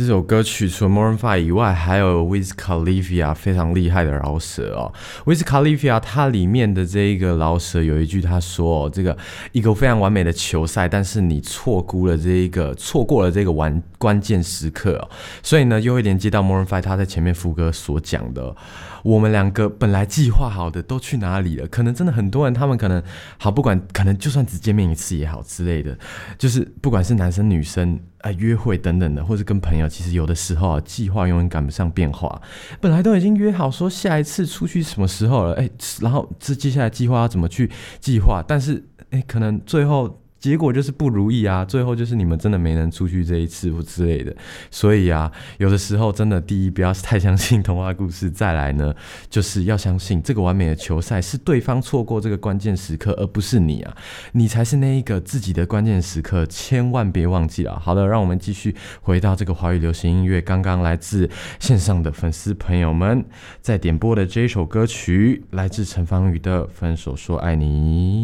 这首歌曲除了 Maroon 5以外，还有 Wiz Khalifa 非常厉害的饶舌哦。Wiz Khalifa 它里面的这一个饶舌有一句，他说这个一个非常完美的球赛，但是你错过了这个关键时刻哦。所以呢，又会连接到 Maroon 5他在前面副歌所讲的，我们两个本来计划好的都去哪里了？可能真的很多人，他们可能好，不管可能就算只见面一次也好之类的，就是不管是男生女生。约会等等的，或是跟朋友，其实有的时候计划永远赶不上变化。本来都已经约好说下一次出去什么时候了，然后接下来计划要怎么去计划，但是可能最后结果就是不如意啊，最后就是你们真的没能出去这一次或之类的。所以啊，有的时候真的第一不要太相信童话故事，再来呢就是要相信这个完美的球赛是对方错过这个关键时刻，而不是你啊，你才是那一个自己的关键时刻，千万别忘记了。好的，让我们继续回到这个华语流行音乐，刚刚来自线上的粉丝朋友们在点播的这一首歌曲，来自陈芳语的《分手说爱你》。